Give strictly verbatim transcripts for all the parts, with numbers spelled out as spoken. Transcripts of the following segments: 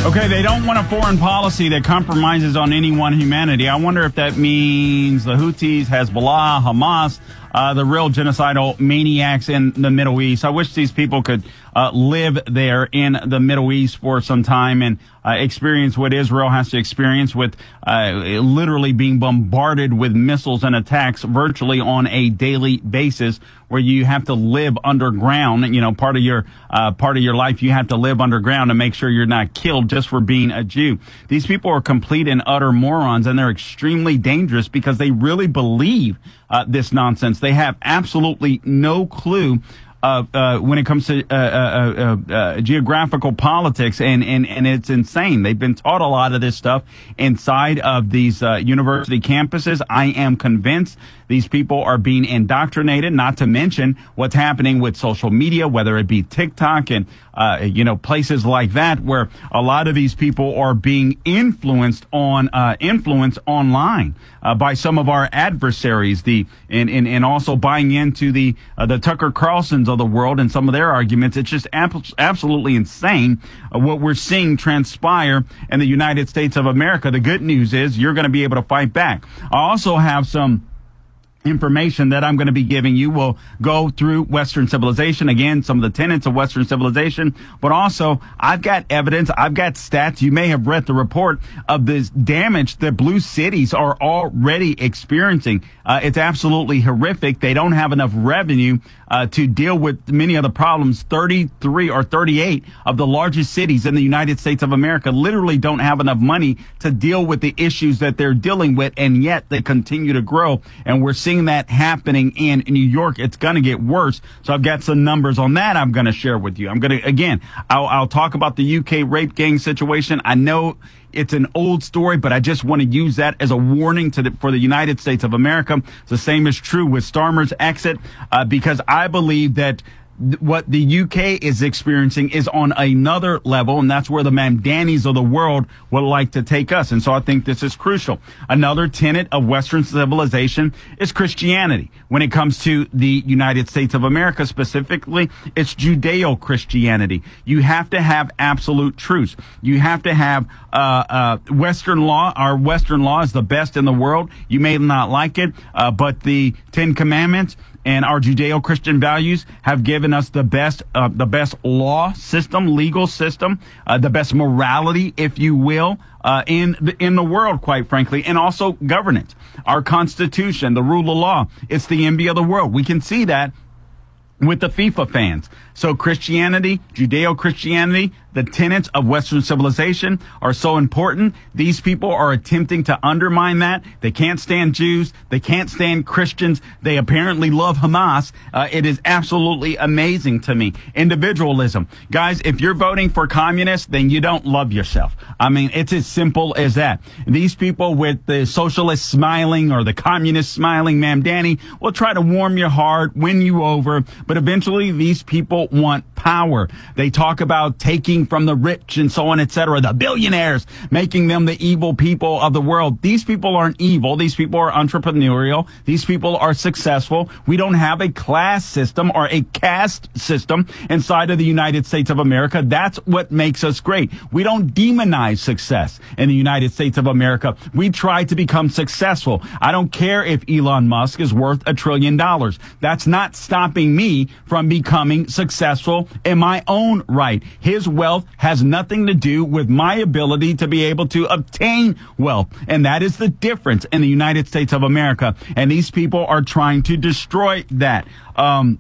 Okay, they don't want a foreign policy that compromises on any one humanity. I wonder if that means the Houthis, Hezbollah, Hamas, uh, the real genocidal maniacs in the Middle East. I wish these people could uh, live there in the Middle East for some time and uh, experience what Israel has to experience with uh, literally being bombarded with missiles and attacks virtually on a daily basis, where you have to live underground. You know, part of your uh, part of your life, you have to live underground to make sure you're not killed just for being a Jew. These people are complete and utter morons, and they're extremely dangerous because they really believe uh, this nonsense. They have absolutely no clue Uh, uh, when it comes to uh, uh, uh, uh, geographical politics, and, and, and it's insane. They've been taught a lot of this stuff inside of these uh, university campuses. I am convinced these people are being indoctrinated, not to mention what's happening with social media, whether it be TikTok and, uh, you know, places like that, where a lot of these people are being influenced on, uh, influenced online, uh, by some of our adversaries, the, and, and, and also buying into the, uh, the Tucker Carlsons of the world and some of their arguments. It's just ab- absolutely insane uh, what we're seeing transpire in the United States of America. The good news is you're going to be able to fight back. I also have some information that I'm going to be giving you will go through Western civilization. Again, some of the tenets of Western civilization, but also I've got evidence. I've got stats. You may have read the report of this damage that blue cities are already experiencing. Uh, it's absolutely horrific. They don't have enough revenue uh, to deal with many of the problems. thirty-three or thirty-eight of the largest cities in the United States of America literally don't have enough money to deal with the issues that they're dealing with, and yet they continue to grow. And we're seeing that happening in New York. It's going to get worse. So I've got some numbers on that I'm going to share with you. I'm going to, again, I'll, I'll talk about the U K rape gang situation. I know it's an old story, but I just want to use that as a warning to the, for the United States of America. The same is true with Starmer's exit, uh, because I believe that what the U K is experiencing is on another level, and that's where the Mamdanis of the world would like to take us. And so I think this is crucial. Another tenet of Western civilization is Christianity. When it comes to the United States of America specifically, it's Judeo-Christianity. You have to have absolute truth. You have to have uh, uh, Western law. Our Western law is the best in the world. You may not like it, uh, but the Ten Commandments and our Judeo-Christian values have given us the best, uh, the best law system, legal system, uh, the best morality, if you will, uh, in the, in the world, quite frankly, and also governance. Our Constitution, the rule of law, it's the envy of the world. We can see that with the FIFA fans. So Christianity, Judeo-Christianity, the tenets of Western civilization are so important. These people are attempting to undermine that. They can't stand Jews. They can't stand Christians. They apparently love Hamas. Uh, it is absolutely amazing to me. Individualism. Guys, if you're voting for communists, then you don't love yourself. I mean, it's as simple as that. These people with the socialist smiling or the communist smiling Mamdani will try to warm your heart, win you over, but eventually these people want power. They talk about taking from the rich and so on, et cetera, the billionaires, making them the evil people of the world. These people aren't evil. These people are entrepreneurial. These people are successful. We don't have a class system or a caste system inside of the United States of America. That's what makes us great. We don't demonize success in the United States of America. We try to become successful. I don't care if Elon Musk is worth a trillion dollars. That's not stopping me from becoming successful in my own right. His wealth has nothing to do with my ability to be able to obtain wealth. And that is the difference in the United States of America. And these people are trying to destroy that. Um,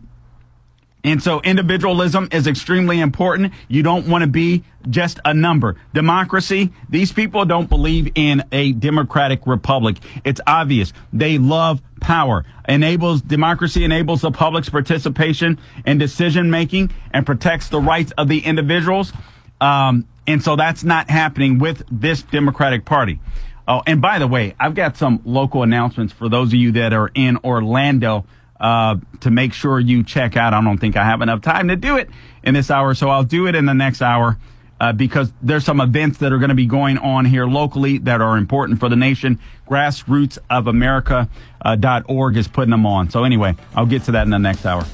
And so individualism is extremely important. You don't want to be just a number. Democracy, these people don't believe in a democratic republic. It's obvious. They love power. Enables democracy enables the public's participation in decision making and protects the rights of the individuals. Um, and so that's not happening with this Democratic Party. Oh, and by the way, I've got some local announcements for those of you that are in Orlando. Uh, to make sure you check out. I don't think I have enough time to do it in this hour, so I'll do it in the next hour uh, because there's some events that are going to be going on here locally that are important for the nation. grassroots of america dot org is putting them on. So anyway, I'll get to that in the next hour.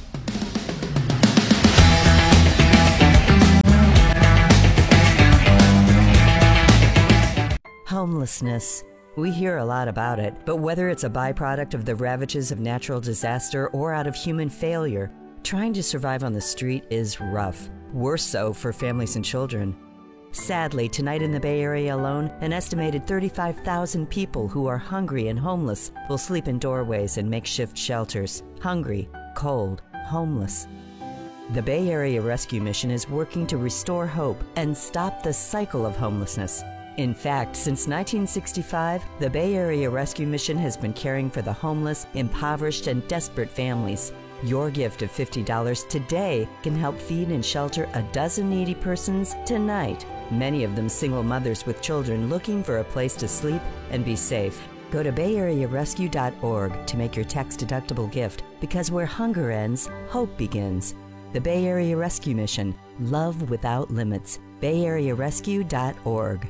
Homelessness. We hear a lot about it, but whether it's a byproduct of the ravages of natural disaster or out of human failure, trying to survive on the street is rough. Worse so for families and children. Sadly, tonight in the Bay Area alone, an estimated thirty-five thousand people who are hungry and homeless will sleep in doorways and makeshift shelters. Hungry, cold, homeless. The Bay Area Rescue Mission is working to restore hope and stop the cycle of homelessness. In fact, since nineteen sixty-five, the Bay Area Rescue Mission has been caring for the homeless, impoverished, and desperate families. Your gift of fifty dollars today can help feed and shelter a dozen needy persons tonight, many of them single mothers with children looking for a place to sleep and be safe. Go to bay area rescue dot org to make your tax-deductible gift, because where hunger ends, hope begins. The Bay Area Rescue Mission. Love without limits. bay area rescue dot org.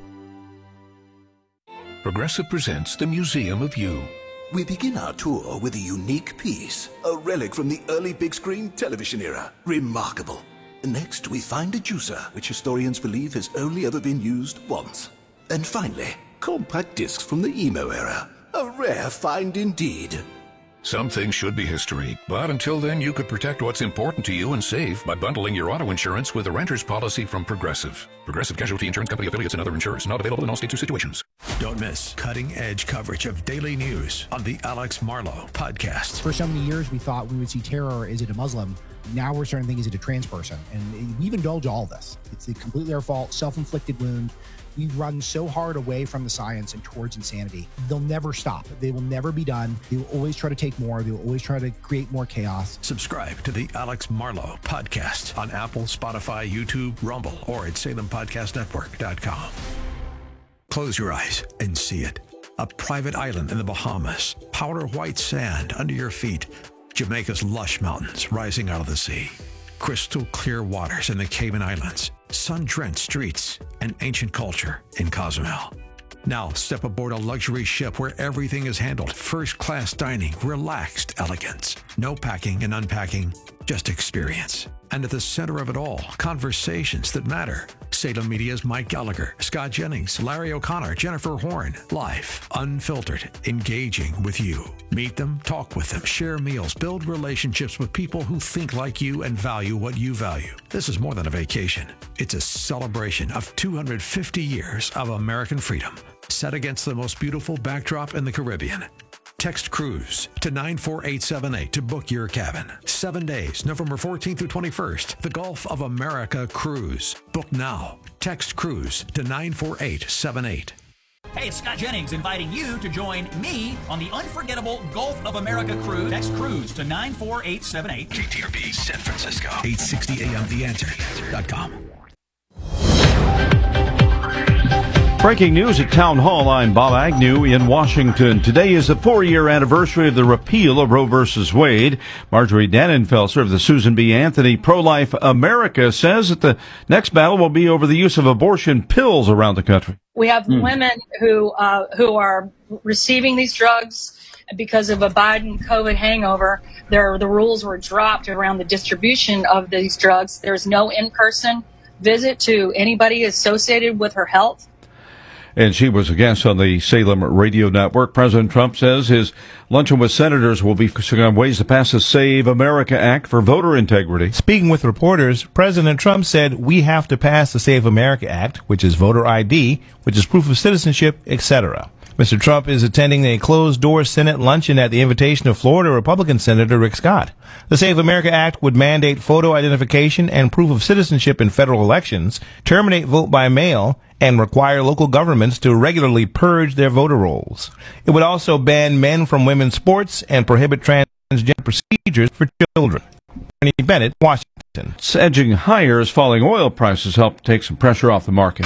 Progressive presents the Museum of You. We begin our tour with a unique piece, a relic from the early big screen television era. Remarkable. Next, we find a juicer, which historians believe has only ever been used once. And finally, compact discs from the emo era. A rare find indeed. Some things should be history, but until then you could protect what's important to you and save by bundling your auto insurance with a renter's policy from Progressive. Progressive Casualty Insurance Company affiliates and other insurers. Not available in all states or situations. Don't miss cutting-edge coverage of daily news on the Alex Marlow Podcast. For so many years, we thought we would see terror. Is it a Muslim? Now we're starting to think, is it a trans person? And we've indulged all this. It's completely our fault, self-inflicted wound. We've run so hard away from the science and towards insanity. They'll never stop. They will never be done. They will always try to take more. They will always try to create more chaos. Subscribe to the Alex Marlow Podcast on Apple, Spotify, YouTube, Rumble, or at salem podcast network dot com. Close your eyes and see it. A private island in the Bahamas. Powder white sand under your feet. Jamaica's lush mountains rising out of the sea. Crystal clear waters in the Cayman Islands. Sun-drenched streets and ancient culture in Cozumel. Now step aboard a luxury ship where everything is handled. First-class dining, relaxed elegance. No packing and unpacking, just experience. And at the center of it all, conversations that matter. Salem Media's Mike Gallagher, Scott Jennings, Larry O'Connor, Jennifer Horn. Live, unfiltered, engaging with you. Meet them, talk with them, share meals, build relationships with people who think like you and value what you value. This is more than a vacation. It's a celebration of two hundred fifty years of American freedom, set against the most beautiful backdrop in the Caribbean. Text cruise to nine four eight seven eight to book your cabin. Seven days, November fourteenth through twenty-first. The Gulf of America Cruise. Book now. Text cruise to nine four eight seven eight. Hey, it's Scott Jennings inviting you to join me on the unforgettable Gulf of America Cruise. Text cruise to nine four eight seven eight. K T R B San Francisco. eight sixty A M the answer dot com. Breaking news at Town Hall. I'm Bob Agnew in Washington. Today is the four-year anniversary of the repeal of Roe versus Wade. Marjorie Dannenfelser of the Susan B. Anthony Pro-Life America says that the next battle will be over the use of abortion pills around the country. We have mm. women who uh, who are receiving these drugs because of a Biden COVID hangover. There, the rules were dropped around the distribution of these drugs. There's no in-person visit to anybody associated with her health. And she was a guest on the Salem Radio Network. President Trump says his luncheon with senators will be focusing on ways to pass the Save America Act for voter integrity. Speaking with reporters, President Trump said we have to pass the Save America Act, which is voter I D, which is proof of citizenship, et cetera. Mister Trump is attending a closed-door Senate luncheon at the invitation of Florida Republican Senator Rick Scott. The Save America Act would mandate photo identification and proof of citizenship in federal elections, terminate vote by mail, and require local governments to regularly purge their voter rolls. It would also ban men from women's sports and prohibit transgender procedures for children. Bernie Bennett, Washington. It's edging higher as falling oil prices help take some pressure off the market.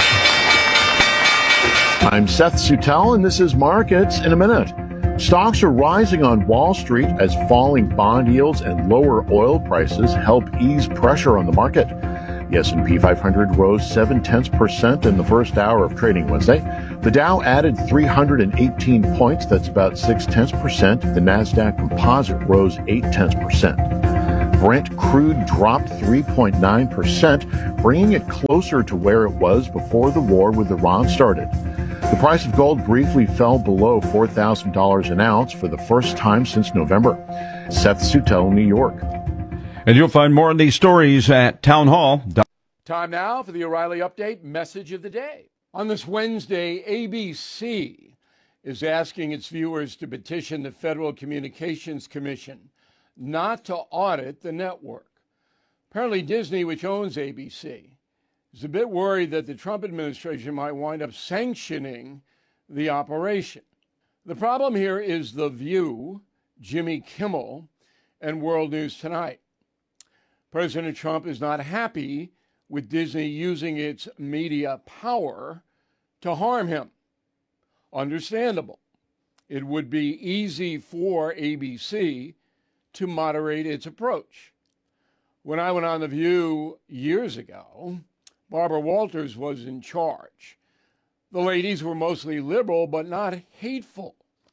I'm Seth Sutel, and this is Markets in a Minute. Stocks are rising on Wall Street as falling bond yields and lower oil prices help ease pressure on the market. The S and P five hundred rose seven tenths percent in the first hour of trading Wednesday. The Dow added three hundred eighteen points. That's about six tenths percent. The Nasdaq Composite rose eight tenths percent. Brent crude dropped three point nine percent, bringing it closer to where it was before the war with Iran started. The price of gold briefly fell below four thousand dollars an ounce for the first time since November. Seth Sutel, New York. And you'll find more on these stories at townhall. Time now for the O'Reilly Update message of the day. On this Wednesday, A B C is asking its viewers to petition the Federal Communications Commission not to audit the network. Apparently, Disney, which owns A B C, is a bit worried that the Trump administration might wind up sanctioning the operation. The problem here is The View, Jimmy Kimmel, and World News Tonight. President Trump is not happy with Disney using its media power to harm him. Understandable. It would be easy for A B C to moderate its approach. When I went on The View years ago, Barbara Walters was in charge. The ladies were mostly liberal, but not hateful.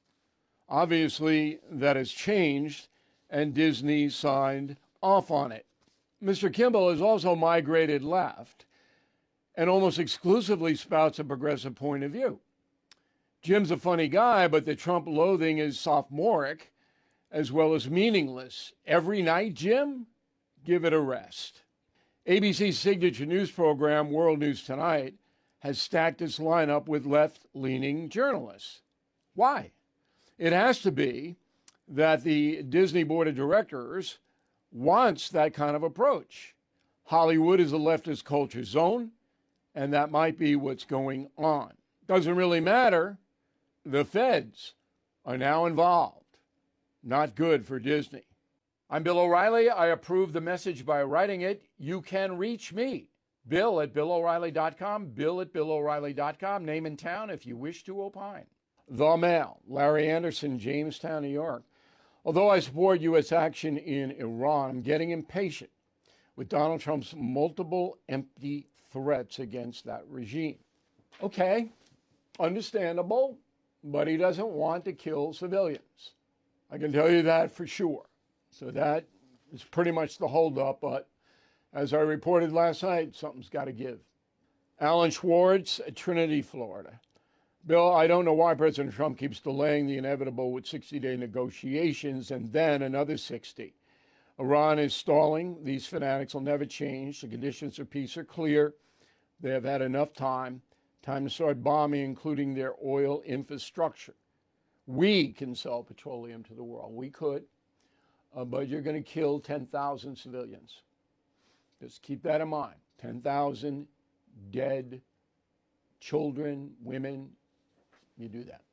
Obviously, that has changed, and Disney signed off on it. Mister Kimball has also migrated left and almost exclusively spouts a progressive point of view. Jim's a funny guy, but the Trump loathing is sophomoric as well as meaningless. Every night, Jim? Give it a rest. A B C's signature news program, World News Tonight, has stacked its lineup with left-leaning journalists. Why? It has to be that the Disney Board of Directors wants that kind of approach. Hollywood is a leftist culture zone, and that might be what's going on. Doesn't really matter. The feds are now involved. Not good for Disney. I'm Bill O'Reilly. I approve the message by writing it. You can reach me, Bill at Bill O'Reilly dot com, Bill at Bill O'Reilly dot com, name and town if you wish to opine. The Mail, Larry Anderson, Jamestown, New York. Although I support U S action in Iran, I'm getting impatient with Donald Trump's multiple empty threats against that regime. Okay, understandable, but he doesn't want to kill civilians. I can tell you that for sure. So that is pretty much the holdup, but as I reported last night, something's got to give. Alan Schwartz, Trinity, Florida. Bill, I don't know why President Trump keeps delaying the inevitable with sixty-day negotiations and then another sixty. Iran is stalling. These fanatics will never change. The conditions of peace are clear. They have had enough time. Time to start bombing, including their oil infrastructure. We can sell petroleum to the world. We could. Uh, but you're going to kill ten thousand civilians. Just keep that in mind. ten thousand dead children, women. You do that.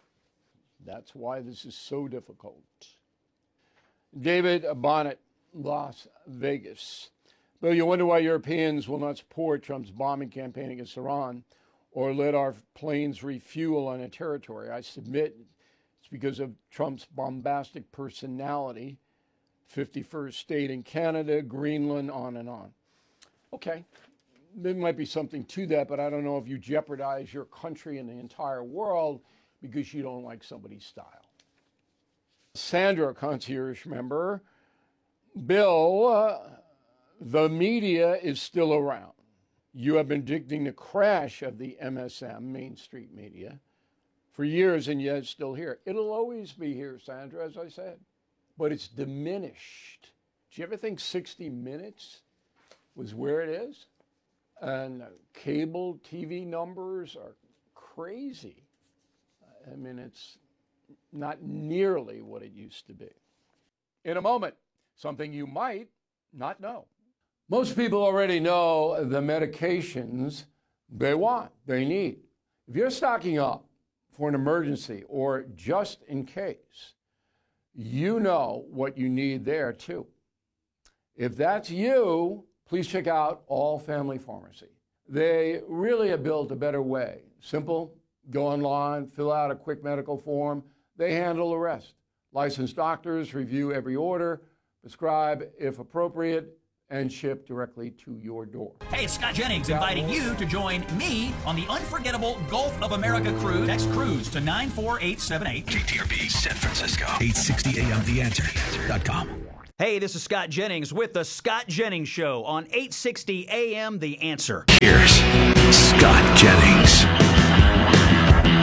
That's why this is so difficult. David Bonnet, Las Vegas. Bill, you wonder why Europeans will not support Trump's bombing campaign against Iran or let our planes refuel on a territory. I submit it's because of Trump's bombastic personality. fifty-first state in Canada, Greenland, on and on. Okay, there might be something to that, but I don't know if you jeopardize your country and the entire world because you don't like somebody's style. Sandra, concierge member. Bill, uh, the media is still around. You have been predicting the crash of the M S M, Main Street Media, for years, and yet it's still here. It'll always be here, Sandra, as I said. But it's diminished. Do you ever think sixty minutes was where it is? And cable T V numbers are crazy. I mean, it's not nearly what it used to be. In a moment, something you might not know. Most people already know the medications they want, they need. If you're stocking up for an emergency or just in case, you know what you need there too. If that's you, please check out All Family Pharmacy. They really have built a better way. Simple, go online, fill out a quick medical form. They handle the rest. Licensed doctors review every order, prescribe if appropriate, and ship directly to your door. Hey, it's Scott Jennings inviting you to join me on the unforgettable Gulf of America cruise. Text cruise to nine four eight seven eight. K T R P San Francisco, eight sixty A M the answer dot com. Hey, this is Scott Jennings with the Scott Jennings Show on eight sixty A M The Answer. Here's Scott Jennings.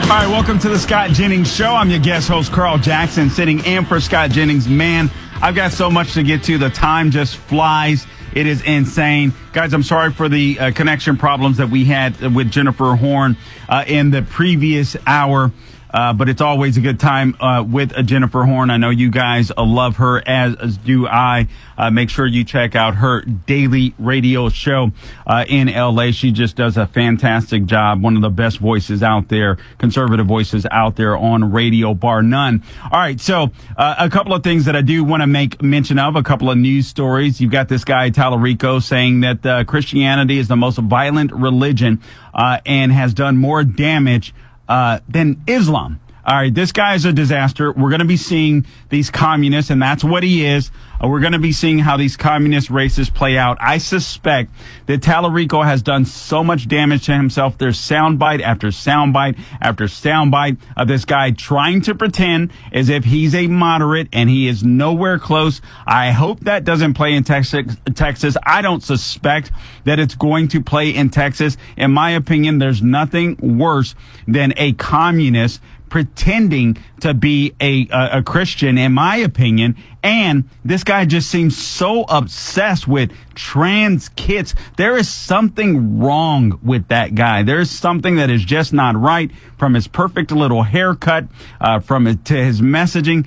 All right, welcome to the Scott Jennings Show. I'm your guest host, Carl Jackson, sitting in for Scott Jennings. Man, I've got so much to get to. The time just flies. It is insane. Guys, I'm sorry for the uh, connection problems that we had with Jennifer Horn uh, in the previous hour. Uh, but it's always a good time uh, with uh, Jennifer Horn. I know you guys uh, love her, as, as do I. Uh, make sure you check out her daily radio show uh, in L A. She just does a fantastic job. One of the best voices out there, conservative voices out there on radio, bar none. All right, so uh, a couple of things that I do want to make mention of, a couple of news stories. You've got this guy, Tallarico, saying that uh, Christianity is the most violent religion uh, and has done more damage Uh, than Islam. All right, this guy is a disaster. We're going to be seeing these communists, and that's what he is. Uh, we're going to be seeing how these communist races play out. I suspect that Tallarico has done so much damage to himself. There's soundbite after soundbite after soundbite of this guy trying to pretend as if he's a moderate, and he is nowhere close. I hope that doesn't play in Texas. Texas. I don't suspect that it's going to play in Texas. In my opinion, there's nothing worse than a communist pretending to be a, a, a Christian, in my opinion. And this guy just seems so obsessed with trans kids. There is something wrong with that guy. There's something that is just not right, from his perfect little haircut, uh, from his, to his messaging.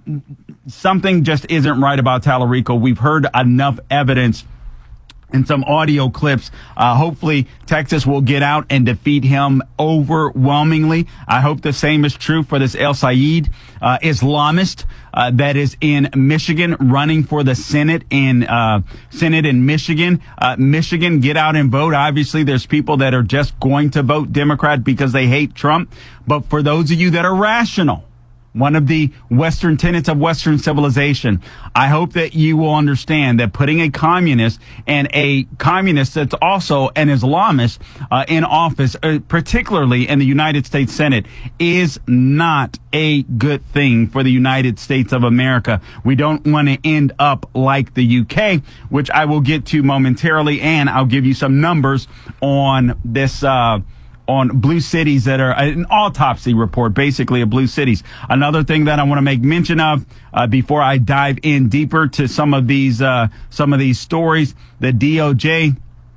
Something just isn't right about Tallarico. We've heard enough evidence and some audio clips. Uh, hopefully Texas will get out and defeat him overwhelmingly. I hope the same is true for this El Sayed uh, Islamist uh, that is in Michigan, running for the Senate in uh, Senate in Michigan. Uh, Michigan, get out and vote. Obviously, there's people that are just going to vote Democrat because they hate Trump. But for those of you that are rational, one of the Western tenets of Western civilization, I hope that you will understand that putting a communist and a communist that's also an Islamist uh, in office, uh, particularly in the United States Senate, is not a good thing for the United States of America. We don't want to end up like the U K, which I will get to momentarily, and I'll give you some numbers on this uh on blue cities that are an autopsy report, basically, of blue cities. Another thing that I want to make mention of uh, before I dive in deeper to some of these uh, some of these stories, the D O J,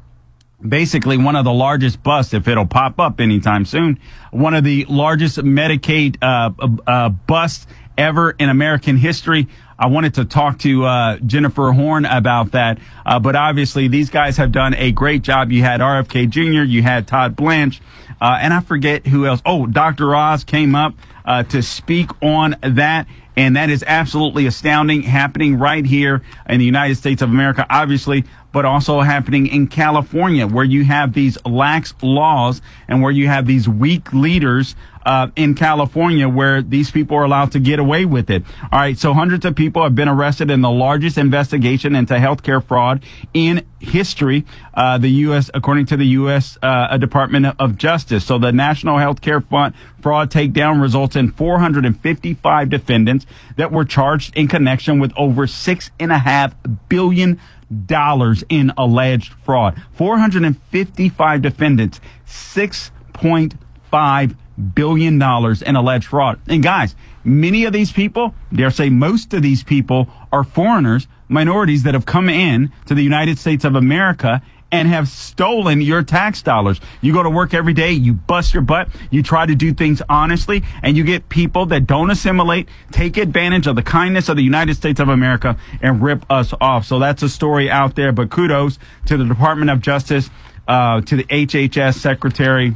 basically one of the largest busts, if it'll pop up anytime soon, one of the largest Medicaid uh, uh, busts ever in American history. I wanted to talk to uh, Jennifer Horn about that, uh, but obviously these guys have done a great job. You had R F K Junior, you had Todd Blanche, uh, and I forget who else. Oh, Doctor Oz came up uh, to speak on that, and that is absolutely astounding, happening right here in the United States of America, obviously, but also happening in California, where you have these lax laws and where you have these weak leaders uh, in California, where these people are allowed to get away with it. All right, so hundreds of people have been arrested in the largest investigation into healthcare fraud in history. Uh, the U S, according to the U S uh, Department of Justice. So the National Healthcare Fund Fraud Takedown results in four hundred fifty-five defendants that were charged in connection with over six and a half billion dollars in alleged fraud. four hundred fifty-five defendants, six point five billion dollars in alleged fraud. And guys, many of these people, dare say most of these people, are foreigners, minorities that have come in to the United States of America and have stolen your tax dollars. You go to work every day, you bust your butt, you try to do things honestly, and you get people that don't assimilate, take advantage of the kindness of the United States of America, and rip us off. So that's a story out there, but kudos to the Department of Justice, uh, to the H H S Secretary,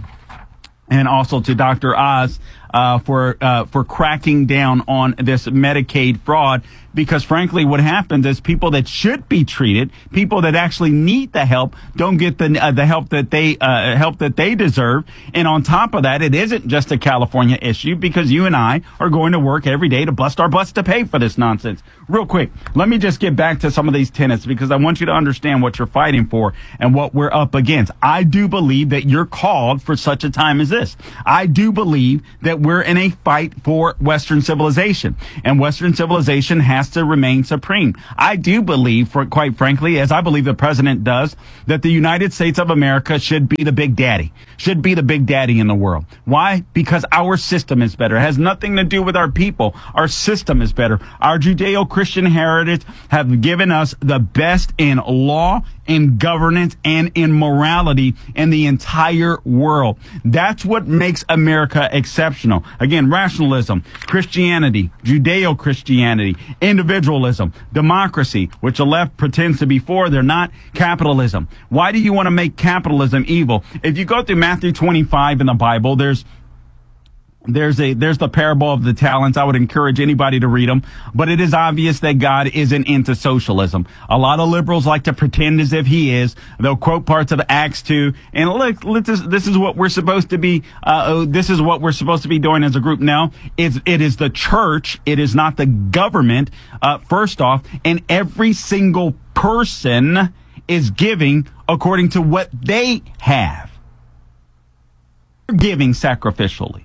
and also to Doctor Oz uh, for uh, for cracking down on this Medicaid fraud. Because frankly, what happens is people that should be treated, people that actually need the help, don't get the uh, the help that they uh, help that they deserve. And on top of that, it isn't just a California issue, because you and I are going to work every day to bust our butts to pay for this nonsense. Real quick, let me just get back to some of these tenets, because I want you to understand what you're fighting for and what we're up against. I do believe that you're called for such a time as this. I do believe that that we're in a fight for Western civilization, and Western civilization has to remain supreme. I do believe, for, quite frankly, as I believe the president does, that the United States of America should be the big daddy, should be the big daddy in the world. Why? Because our system is better. It has nothing to do with our people. Our system is better. Our Judeo-Christian heritage have given us the best in law, in governance, and in morality in the entire world. That's what makes America exceptional. Again, rationalism, Christianity, Judeo-Christianity, individualism, democracy, which the left pretends to be for, they're not, capitalism. Why do you want to make capitalism evil? If you go through Matthew twenty-five in the Bible, there's There's a there's the parable of the talents. I would encourage anybody to read them. But it is obvious that God isn't into socialism. A lot of liberals like to pretend as if he is. They'll quote parts of Acts two. And look, this, this is what we're supposed to be. Uh, this is what we're supposed to be doing as a group now. It's, it is the church. It is not the government. Uh, first off, and every single person is giving according to what they have. Giving sacrificially.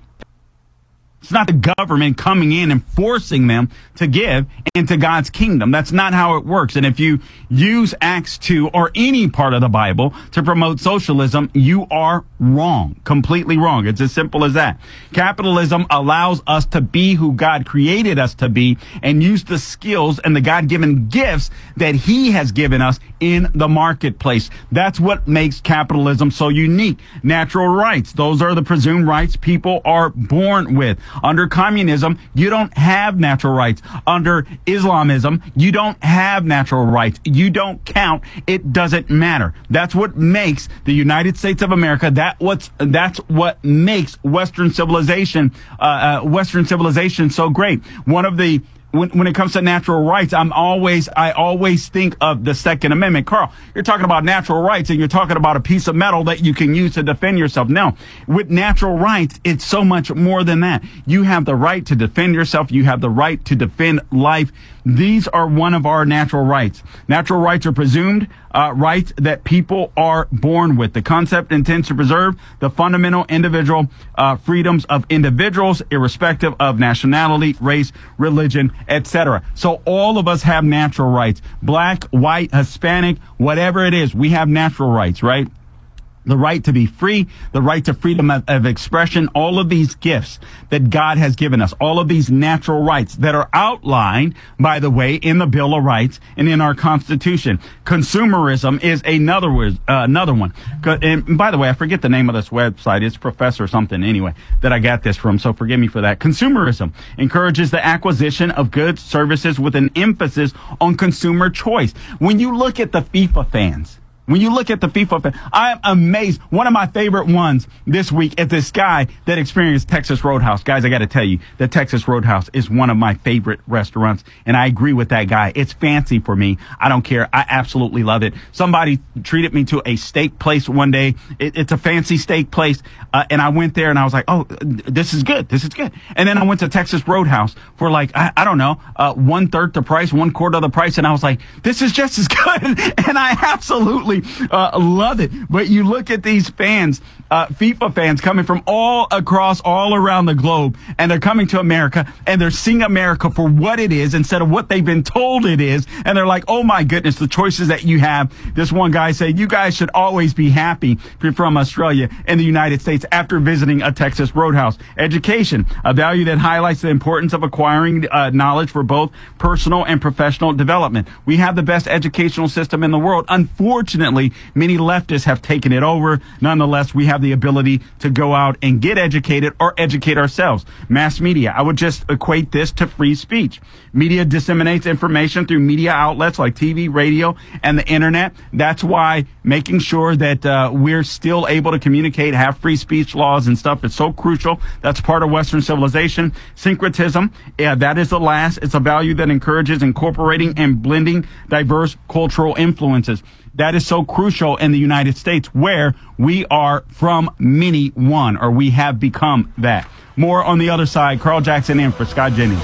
It's not the government coming in and forcing them to give into God's kingdom. That's not how it works. And if you use Acts two or any part of the Bible to promote socialism, you are wrong, completely wrong. It's as simple as that. Capitalism allows us to be who God created us to be and use the skills and the God-given gifts that he has given us in the marketplace. That's what makes capitalism so unique. Natural rights. Those are the presumed rights people are born with. Under communism, you don't have natural rights. Under Islamism, you don't have natural rights. You don't count. It doesn't matter. That's what makes the United States of America, that what's, that's what makes Western civilization, uh, uh, Western civilization so great. One of the When, when it comes to natural rights, I'm always, I always think of the Second Amendment. Carl, you're talking about natural rights and you're talking about a piece of metal that you can use to defend yourself. No, with natural rights, it's so much more than that. You have the right to defend yourself. You have the right to defend life. These are one of our natural rights. Natural rights are presumed uh, rights that people are born with. The concept intends to preserve the fundamental individual uh, freedoms of individuals, irrespective of nationality, race, religion, et cetera. So all of us have natural rights. Black, white, Hispanic, whatever it is, we have natural rights, right? The right to be free, the right to freedom of, of expression, all of these gifts that God has given us, all of these natural rights that are outlined, by the way, in the Bill of Rights and in our Constitution. Consumerism is another, uh, another one. And by the way, I forget the name of this website. It's Professor something anyway that I got this from, so forgive me for that. Consumerism encourages the acquisition of goods, services with an emphasis on consumer choice. When you look at the FIFA fans, When you look at the FIFA, I'm amazed. One of my favorite ones this week is this guy that experienced Texas Roadhouse. Guys, I got to tell you, the Texas Roadhouse is one of my favorite restaurants, and I agree with that guy. It's fancy for me. I don't care. I absolutely love it. Somebody treated me to a steak place one day. It, it's a fancy steak place, uh, and I went there, and I was like, oh, this is good. This is good. And then I went to Texas Roadhouse for like, I, I don't know, uh, one-third the price, one-quarter of the price, and I was like, this is just as good, and I absolutely Uh, love it. But you look at these fans, uh, FIFA fans coming from all across, all around the globe, and they're coming to America, and they're seeing America for what it is instead of what they've been told it is. And they're like, oh my goodness, the choices that you have. This one guy said, you guys should always be happy if you're from Australia and the United States after visiting a Texas Roadhouse. Education, a value that highlights the importance of acquiring uh, knowledge for both personal and professional development. We have the best educational system in the world. Unfortunately, many leftists have taken it over. Nonetheless, we have the ability to go out and get educated or educate ourselves. Mass media. I would just equate this to free speech. Media disseminates information through media outlets like T V, radio, and the internet. That's why making sure that uh, we're still able to communicate, have free speech laws and stuff is so crucial. That's part of Western civilization. Syncretism. Yeah, that is the last. It's a value that encourages incorporating and blending diverse cultural influences. That is so crucial in the United States, where we are from many one, or we have become that. More on the other side. Carl Jackson in for Scott Jennings.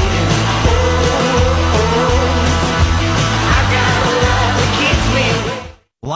Live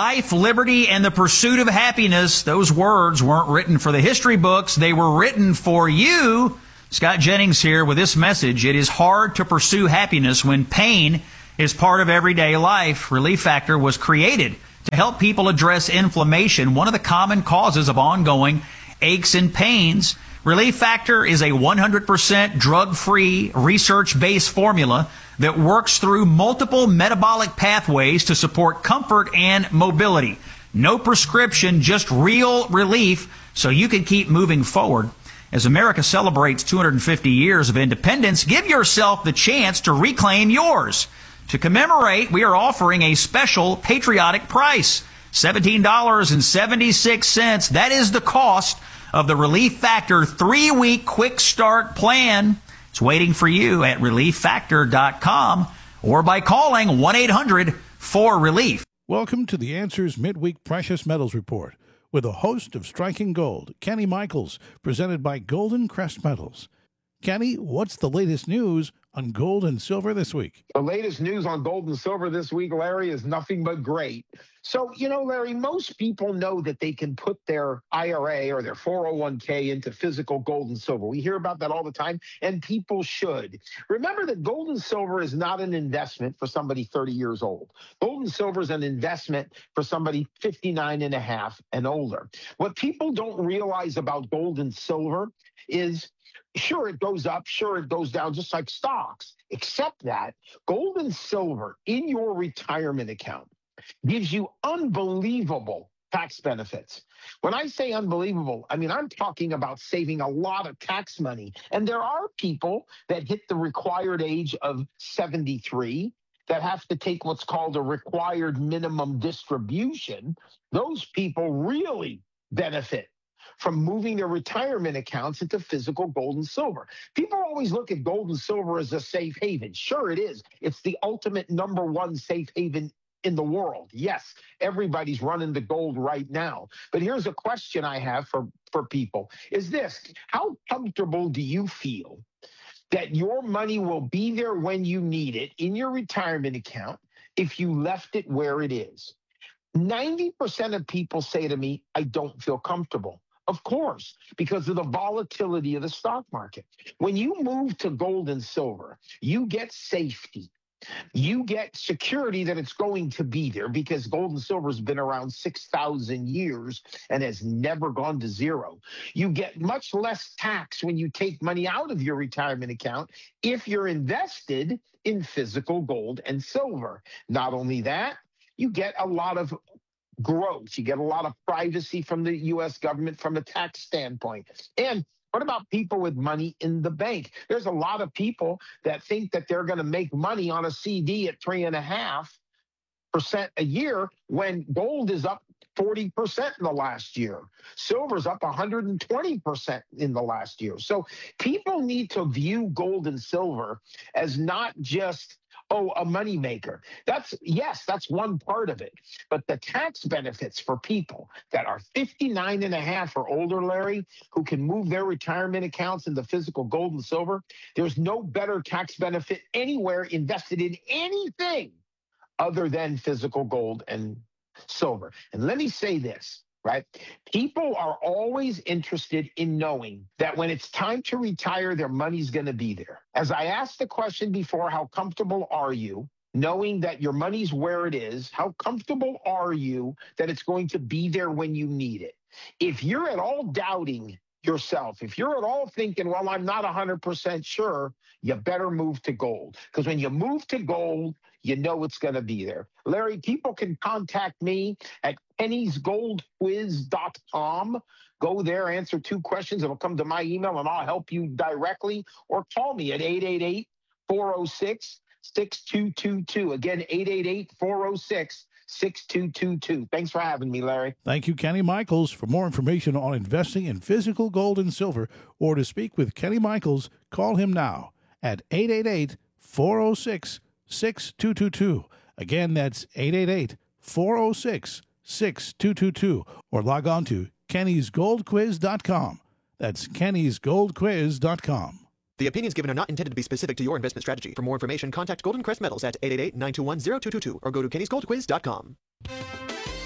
life, liberty, and the pursuit of happiness. Those words weren't written for the history books. They were written for you. Scott Jennings here with this message. It is hard to pursue happiness when pain is part of everyday life. Relief Factor was created to help people address inflammation, one of the common causes of ongoing aches and pains. Relief Factor is a one hundred percent drug-free, research-based formula that works through multiple metabolic pathways to support comfort and mobility. No prescription, just real relief so you can keep moving forward. As America celebrates two hundred fifty years of independence, give yourself the chance to reclaim yours. To commemorate, we are offering a special patriotic price, seventeen dollars and seventy-six cents. That is the cost of the Relief Factor three-week quick start plan. It's waiting for you at relief factor dot com or by calling one eight hundred four relief. Welcome to the Answers Midweek Precious Metals Report with a host of Striking Gold, Kenny Michaels, presented by Golden Crest Metals. Kenny, what's the latest news on gold and silver this week? The latest news on gold and silver this week, Larry, is nothing but great. So, you know, Larry, most people know that they can put their I R A or their four oh one k into physical gold and silver. We hear about that all the time, and people should. Remember that gold and silver is not an investment for somebody thirty years old. Gold and silver is an investment for somebody fifty-nine and a half and older. What people don't realize about gold and silver is, sure, it goes up, sure, it goes down, just like stocks, except that gold and silver in your retirement account gives you unbelievable tax benefits. When I say unbelievable, I mean, I'm talking about saving a lot of tax money. And there are people that hit the required age of seventy-three that have to take what's called a required minimum distribution. Those people really benefit from moving their retirement accounts into physical gold and silver. People always look at gold and silver as a safe haven. Sure, it is. It's the ultimate number one safe haven in the world. Yes, everybody's running to gold right now. But here's a question I have for, for people. Is this: how comfortable do you feel that your money will be there when you need it in your retirement account if you left it where it is? ninety percent of people say to me, I don't feel comfortable. Of course, because of the volatility of the stock market. When you move to gold and silver, you get safety. You get security that it's going to be there, because gold and silver has been around six thousand years and has never gone to zero. You get much less tax when you take money out of your retirement account if you're invested in physical gold and silver. Not only that, you get a lot of growth. You get a lot of privacy from the U S government from a tax standpoint. And what about people with money in the bank? There's a lot of people that think that they're going to make money on a C D at three and a half percent a year when gold is up forty percent in the last year. Silver's up one hundred twenty percent in the last year. So people need to view gold and silver as not just, oh, a moneymaker. That's, yes, that's one part of it. But the tax benefits for people that are fifty-nine and a half or older, Larry, who can move their retirement accounts into physical gold and silver, there's no better tax benefit anywhere invested in anything other than physical gold and silver. And let me say this, right? People are always interested in knowing that when it's time to retire, their money's going to be there. As I asked the question before, how comfortable are you knowing that your money's where it is? How comfortable are you that it's going to be there when you need it? If you're at all doubting yourself, if you're at all thinking, well, I'm not one hundred percent sure, you better move to gold. Because when you move to gold, you know it's going to be there. Larry, people can contact me at kennys gold quiz dot com. Go there, answer two questions. It'll come to my email, and I'll help you directly. Or call me at eight eight eight, four oh six, six two two two. Again, eight eight eight, four oh six, six two two two. Thanks for having me, Larry. Thank you, Kenny Michaels. For more information on investing in physical gold and silver, or to speak with Kenny Michaels, call him now at eight eight eight, four oh six, six two two two. Again, that's eight eight eight, four oh six, six two two two. Or log on to kennys gold quiz dot com. That's kennys gold quiz dot com. The opinions given are not intended to be specific to your investment strategy. For more information, contact Golden Crest Metals at eight eight eight, nine two one, zero two two two or go to kennys gold quiz dot com.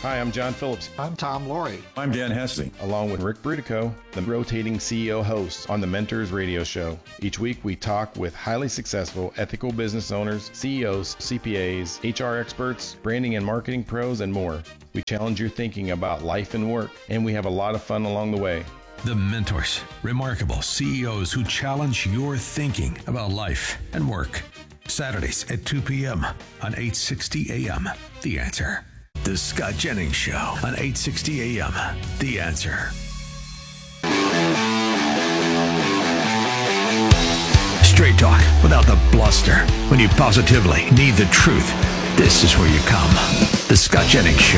Hi, I'm John Phillips. I'm Tom Laurie. I'm Dan Hesse, along with Rick Brutico, the rotating C E O hosts on the Mentors Radio Show. Each week, we talk with highly successful ethical business owners, C E Os, C P As, H R experts, branding and marketing pros, and more. We challenge your thinking about life and work, and we have a lot of fun along the way. The Mentors, remarkable C E Os who challenge your thinking about life and work. Saturdays at two p.m. on eight sixty a.m. The Answer. The Scott Jennings Show on eight sixty a.m. The Answer. Straight talk without the bluster. When you positively need the truth, this is where you come. The Scott Jennings Show.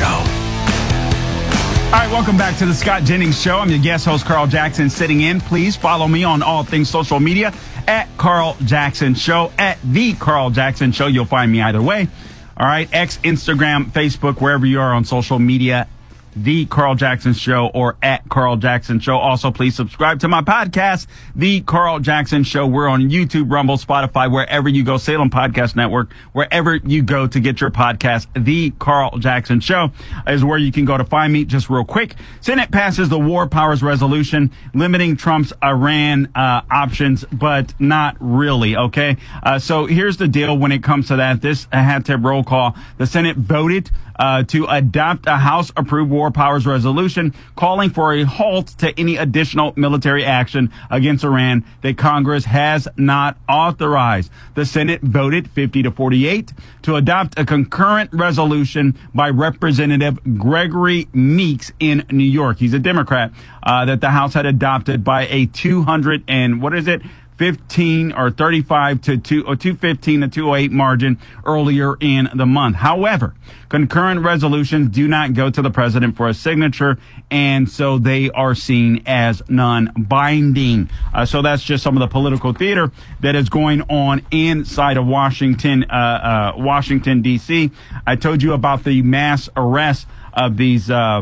All right, welcome back to the Scott Jennings Show. I'm your guest host, Carl Jackson, sitting in. Please follow me on all things social media at Carl Jackson Show, at The Carl Jackson Show. You'll find me either way. All right, X, Instagram, Facebook, wherever you are on social media, The Carl Jackson Show or at Carl Jackson Show. Also, please subscribe to my podcast, The Carl Jackson Show. We're on YouTube, Rumble, Spotify, wherever you go, Salem Podcast Network, wherever you go to get your podcast. The Carl Jackson Show is where you can go to find me. Just real quick, Senate passes the War Powers Resolution limiting Trump's Iran uh, options, but not really, okay? Uh, so here's the deal when it comes to that. This had to roll call. The Senate voted Uh, to adopt a House-approved War Powers Resolution calling for a halt to any additional military action against Iran that Congress has not authorized. The Senate voted fifty to forty-eight to adopt a concurrent resolution by Representative Gregory Meeks in New York. He's a Democrat, uh, that the House had adopted by a two hundred and what is it? fifteen or thirty-five to two or two fifteen to two oh eight margin earlier in the month. However, concurrent resolutions do not go to the president for a signature, and so they are seen as non-binding. Uh, so that's just some of the political theater that is going on inside of Washington, uh, uh, Washington, D C. I told you about the mass arrest of these, uh,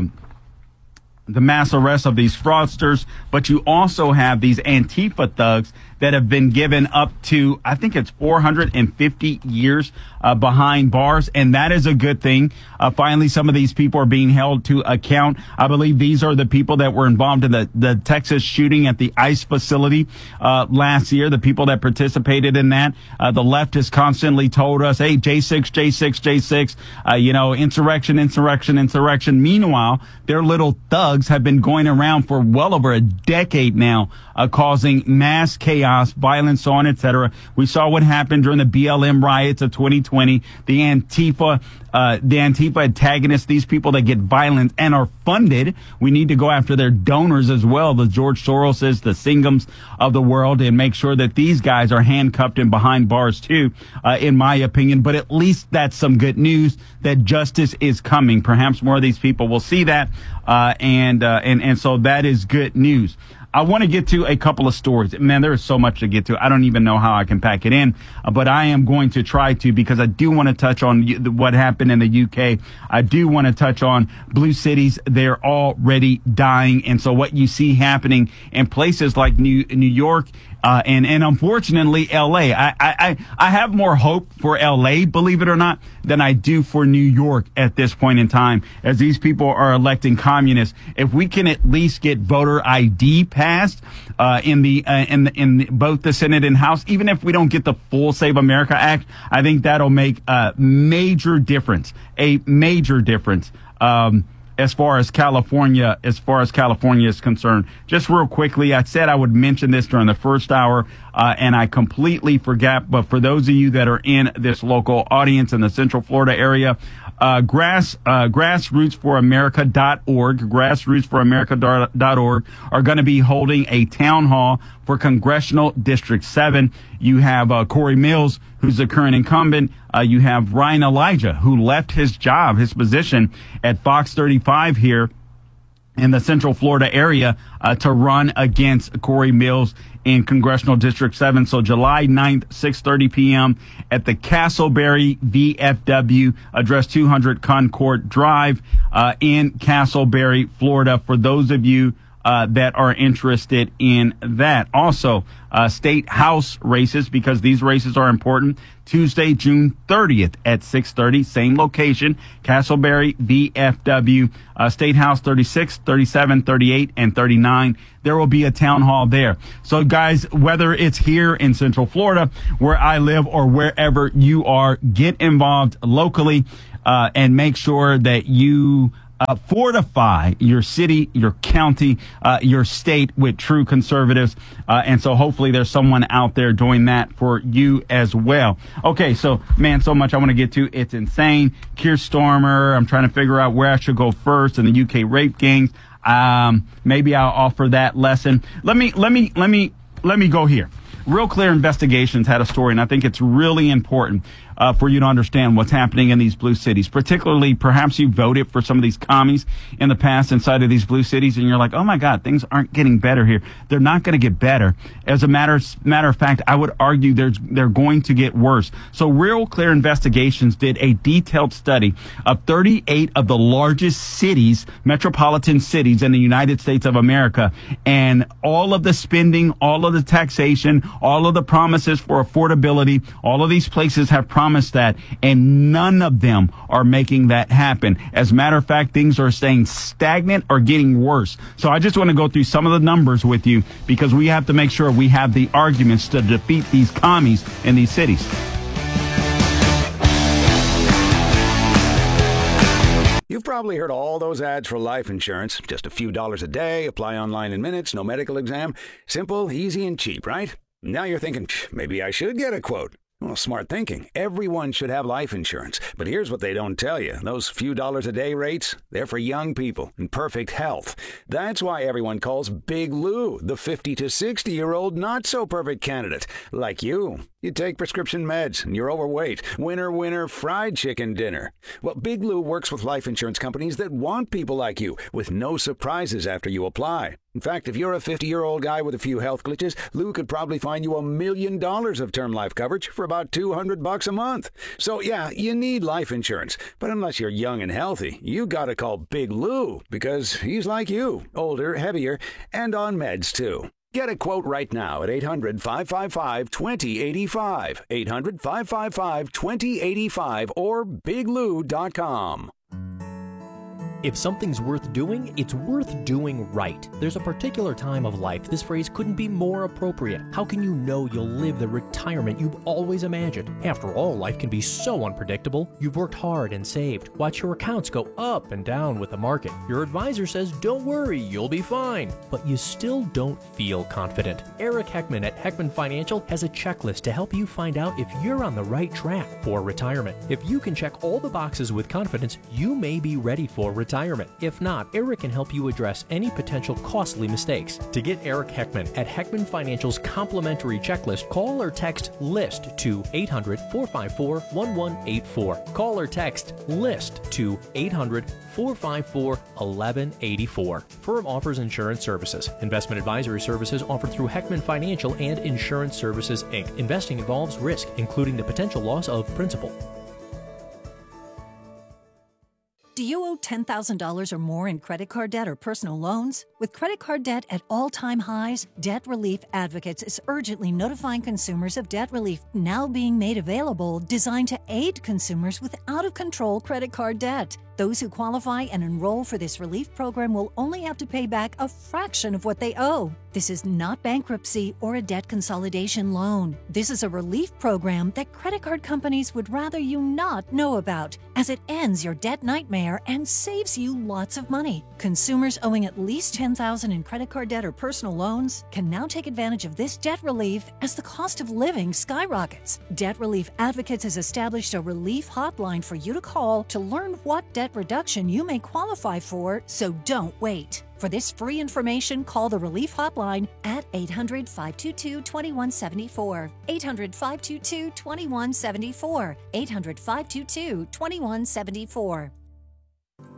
the mass arrest of these fraudsters, but you also have these Antifa thugs that have been given up to, I think it's four hundred fifty years uh, behind bars, and that is a good thing. Uh, finally, some of these people are being held to account. I believe these are the people that were involved in the, the Texas shooting at the ICE facility uh, last year, the people that participated in that. Uh, the left has constantly told us, hey, J six, J six, J six, uh, you know, insurrection, insurrection, insurrection. Meanwhile, their little thugs have been going around for well over a decade now, uh, causing mass chaos, violence, so on, et cetera. We saw what happened during the B L M riots of twenty twenty. The Antifa, uh, the Antifa antagonists, these people that get violent and are funded. We need to go after their donors as well, the George Soroses, the Singhams of the world, and make sure that these guys are handcuffed and behind bars too, uh, in my opinion. But at least that's some good news that justice is coming. Perhaps more of these people will see that, uh, and uh, and and so that is good news. I want to get to a couple of stories. Man, there is so much to get to. I don't even know how I can pack it in, uh, but I am going to try to, because I do want to touch on what happened in the U K. I do want to touch on blue cities. They're already dying. And so what you see happening in places like New, New York, Uh, and, and unfortunately, L A. I, I, I have more hope for L A, believe it or not, than I do for New York at this point in time, as these people are electing communists. If we can at least get voter I D passed, uh, in the, uh, in, the, in the, both the Senate and House, even if we don't get the full Save America Act, I think that'll make a major difference, a major difference. Um, As far as California, as far as California is concerned, just real quickly, I said I would mention this during the first hour, uh, and I completely forgot. But for those of you that are in this local audience in the Central Florida area, uh, grass, uh, grassroots for america dot org, grassroots for america dot org are going to be holding a town hall for Congressional District seven. You have uh, Corey Mills, who's the current incumbent. Uh, you have Ryan Elijah, who left his job, his position at Fox thirty-five here in the Central Florida area uh, to run against Corey Mills in Congressional District seven. So July ninth, six thirty p.m. at the Castleberry V F W, address two hundred Concord Drive uh, in Castleberry, Florida. For those of you uh, that are interested in that. Also, uh, state house races, because these races are important. Tuesday, June thirtieth at six thirty, same location, Castleberry, V F W, uh, State House thirty-six, thirty-seven, thirty-eight, and thirty-nine. There will be a town hall there. So guys, whether it's here in Central Florida, where I live, or wherever you are, get involved locally, uh, and make sure that you Uh, fortify your city, your county, uh, your state with true conservatives. Uh, and so hopefully there's someone out there doing that for you as well. Okay, so, man, so much I want to get to. It's insane. Keir Starmer, I'm trying to figure out where I should go first in the U K rape gangs. Um, maybe I'll offer that lesson. Let me, let me, let me, let me go here. Real Clear Investigations had a story, and I think it's really important uh, for you to understand what's happening in these blue cities. Particularly, perhaps you voted for some of these commies in the past inside of these blue cities, and you're like, oh my God, things aren't getting better here. They're not going to get better. As a matter matter of fact, I would argue there's, they're going to get worse. So Real Clear Investigations did a detailed study of thirty-eight of the largest cities, metropolitan cities in the United States of America, and all of the spending, all of the taxation, all of the promises for affordability, all of these places have promised that, and none of them are making that happen. As a matter of fact, things are staying stagnant or getting worse. So I just want to go through some of the numbers with you, because we have to make sure we have the arguments to defeat these commies in these cities. You've probably heard all those ads for life insurance. Just a few dollars a day, apply online in minutes, no medical exam. Simple, easy, and cheap, right? Now you're thinking, maybe I should get a quote. Well, smart thinking. Everyone should have life insurance. But here's what they don't tell you. Those few dollars a day rates, they're for young people in perfect health. That's why everyone calls Big Lou the fifty to sixty-year-old not-so-perfect candidate. Like you. You take prescription meds and you're overweight. Winner, winner, fried chicken dinner. Well, Big Lou works with life insurance companies that want people like you, with no surprises after you apply. In fact, if you're a fifty-year-old guy with a few health glitches, Lou could probably find you a million dollars of term life coverage for about two hundred bucks a month. So yeah, you need life insurance. But unless you're young and healthy, you gotta call Big Lou, because he's like you, older, heavier, and on meds too. Get a quote right now at eight hundred, five five five, two zero eight five, eight hundred, five five five, two zero eight five, or big lou dot com. If something's worth doing, it's worth doing right. There's a particular time of life this phrase couldn't be more appropriate. How can you know you'll live the retirement you've always imagined? After all, life can be so unpredictable. You've worked hard and saved. Watch your accounts go up and down with the market. Your advisor says, don't worry, you'll be fine. But you still don't feel confident. Eric Heckman at Heckman Financial has a checklist to help you find out if you're on the right track for retirement. If you can check all the boxes with confidence, you may be ready for retirement. If not, Eric can help you address any potential costly mistakes. To get Eric Heckman at Heckman Financial's complimentary checklist, call or text LIST to eight hundred, four five four, one one eight four. Call or text LIST to eight hundred, four five four, one one eight four. Firm offers insurance services. Investment advisory services offered through Heckman Financial and Insurance Services, Incorporated. Investing involves risk, including the potential loss of principal. Do you owe ten thousand dollars or more in credit card debt or personal loans? With credit card debt at all-time highs, Debt Relief Advocates is urgently notifying consumers of debt relief now being made available, designed to aid consumers with out-of-control credit card debt. Those who qualify and enroll for this relief program will only have to pay back a fraction of what they owe. This is not bankruptcy or a debt consolidation loan. This is a relief program that credit card companies would rather you not know about, as it ends your debt nightmare and saves you lots of money. Consumers owing at least ten thousand dollars in credit card debt or personal loans can now take advantage of this debt relief as the cost of living skyrockets. Debt Relief Advocates has established a relief hotline for you to call to learn what debt reduction you may qualify for, so don't wait. For this free information, call the Relief Hotline at eight hundred, five two two, two one seven four, eight hundred, five two two, two one seven four, eight hundred, five two two, two one seven four.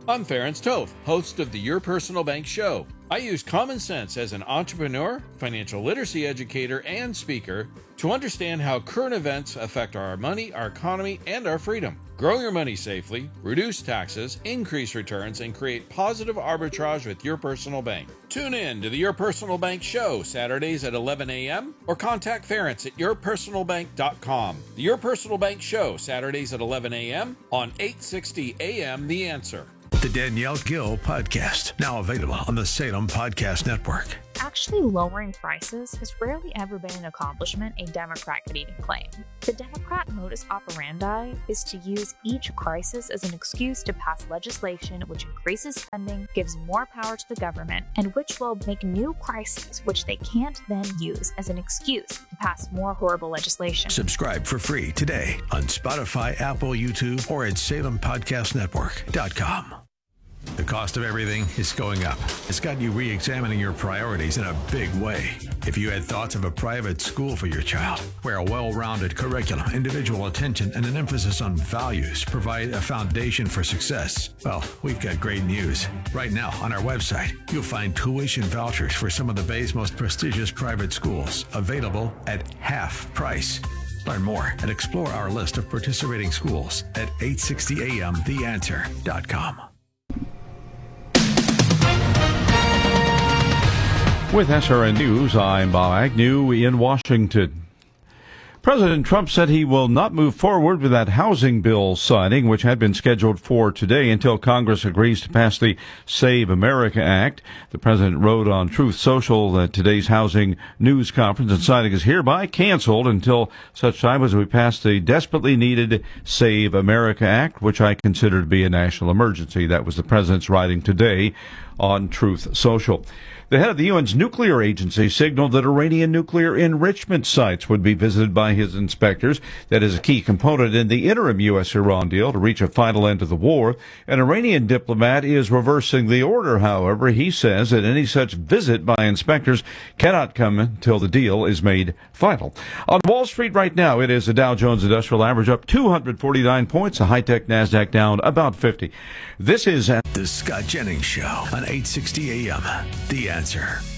I'm Ferenc Toth, host of the Your Personal Bank Show. I use common sense as an entrepreneur, financial literacy educator, and speaker to understand how current events affect our money, our economy, and our freedom. Grow your money safely, reduce taxes, increase returns, and create positive arbitrage with Your Personal Bank. Tune in to the Your Personal Bank Show Saturdays at eleven a.m. or contact Ferenc at your personal bank dot com. The Your Personal Bank Show Saturdays at eleven a.m. on eight sixty A M The Answer. The Danielle Gill Podcast, now available on the Salem Podcast Network. Actually lowering prices has rarely ever been an accomplishment a Democrat could even claim. The Democrat modus operandi is to use each crisis as an excuse to pass legislation which increases spending, gives more power to the government, and which will make new crises which they can't then use as an excuse to pass more horrible legislation. Subscribe for free today on Spotify, Apple, YouTube, or at salem podcast network dot com. The cost of everything is going up. It's got you re-examining your priorities in a big way. If you had thoughts of a private school for your child, where a well-rounded curriculum, individual attention, and an emphasis on values provide a foundation for success, well, we've got great news. Right now, on our website, you'll find tuition vouchers for some of the Bay's most prestigious private schools, available at half price. Learn more and explore our list of participating schools at eight sixty A M the answer dot com. With S R N News, I'm Bob Agnew in Washington. President Trump said he will not move forward with that housing bill signing, which had been scheduled for today until Congress agrees to pass the Save America Act. The president wrote on Truth Social that today's housing news conference and signing is hereby canceled until such time as we pass the desperately needed Save America Act, which I consider to be a national emergency. That was the president's writing today on Truth Social. The head of the U N's nuclear agency signaled that Iranian nuclear enrichment sites would be visited by his inspectors. That is a key component in the interim U S Iran deal to reach a final end to the war. An Iranian diplomat is reversing the order, however. He says that any such visit by inspectors cannot come until the deal is made final. On Wall Street right now, it is the Dow Jones Industrial Average up two hundred forty-nine points, a high-tech NASDAQ down about fifty. This is The Scott Jennings Show on eight sixty A M The Answer.